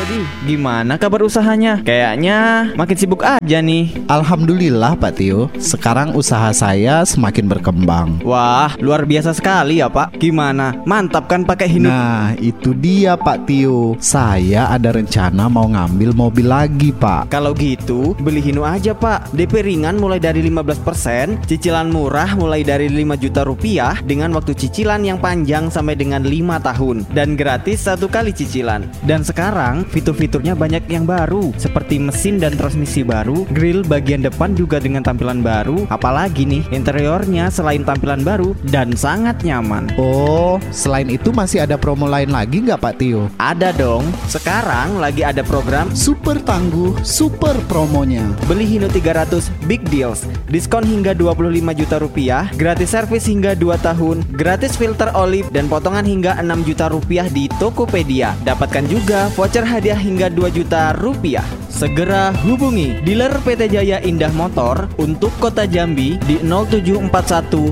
Adi, gimana kabar usahanya? Kayaknya makin sibuk aja nih. Alhamdulillah Pak Tio, sekarang usaha saya semakin berkembang. Wah, luar biasa sekali ya Pak. Gimana? Mantap kan pakai Hino? Nah, itu dia Pak Tio. Saya ada rencana mau ngambil mobil lagi Pak. Kalau gitu, beli Hino aja Pak. DP ringan mulai dari 15%, cicilan murah mulai dari 5 juta rupiah dengan waktu cicilan yang panjang sampai dengan 5 tahun dan gratis 1 kali cicilan. Dan sekarang fitur-fiturnya banyak yang baru seperti mesin dan transmisi baru, grill bagian depan juga dengan tampilan baru. Apalagi nih, interiornya selain tampilan baru dan sangat nyaman. Oh, selain itu masih ada promo lain lagi nggak Pak Tio? Ada dong. Sekarang lagi ada program Super tangguh, super promonya. beli Hino 300 Big Deals, diskon hingga 25 juta rupiah, gratis servis hingga 2 tahun, gratis filter oli dan potongan hingga 6 juta rupiah di Tokopedia. Dapatkan juga voucher hadiah hingga 2 juta rupiah. Segera hubungi dealer PT Jaya Indah Motor untuk Kota Jambi di 0741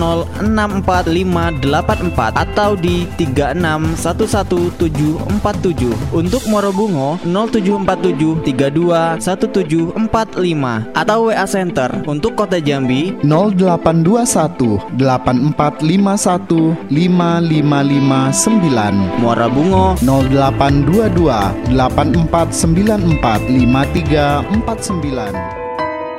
3064584 atau di 3611747. Untuk Morobungo 0747 321745 atau WA Center untuk Kota Jambi 0821 8451 5559. Morobungo 0822 8494 5349.